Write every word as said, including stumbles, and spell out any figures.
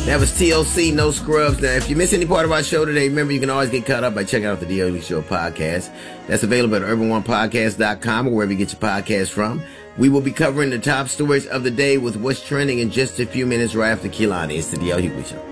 That was T L C, No Scrubs. Now, if you miss any part of our show today, remember you can always get caught up by checking out the D L E Show podcast. That's available at urban one podcast dot com or wherever you get your podcast from. We will be covering the top stories of the day with what's trending in just a few minutes right after Kehlani. It's the D L Hughley Show.